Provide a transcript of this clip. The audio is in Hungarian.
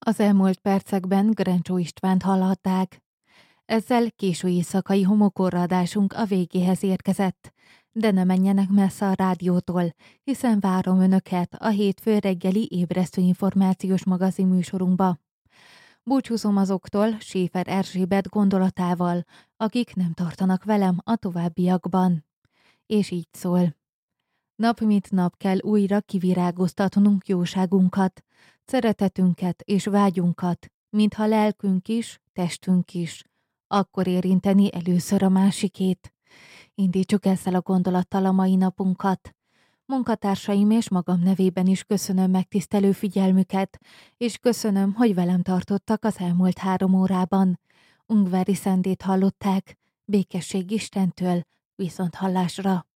Az elmúlt percekben Grencsó Istvánt hallhatták. Ezzel késő éjszakai homokorradásunk a végéhez érkezett, de ne menjenek messze a rádiótól, hiszen várom önöket a hétfő reggeli ébresztő információs magazin műsorunkba. Búcsúzom azoktól Schäfer Erzsébet gondolatával, akik nem tartanak velem a továbbiakban. És így szól. Nap mint nap kell újra kivirágoztatnunk jóságunkat, szeretetünket és vágyunkat, mintha lelkünk is, testünk is. Akkor érinteni először a másikét. Indítsuk ezzel a gondolattal a mai napunkat. Munkatársaim és magam nevében is köszönöm megtisztelő figyelmüket, és köszönöm, hogy velem tartottak az elmúlt 3 órában. Ungvári Szendét hallották, békesség Istentől, viszonthallásra.